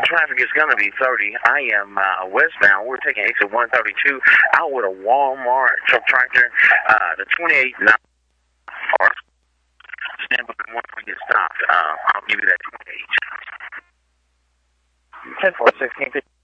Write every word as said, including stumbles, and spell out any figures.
traffic is going to be thirty. I am uh, westbound. We're taking exit one thirty-two out with a Walmart truck tractor. Uh, the twenty-eight nine. Stand by one when you get stopped. Uh, I'll give you that twenty-eight. ten four sixteen.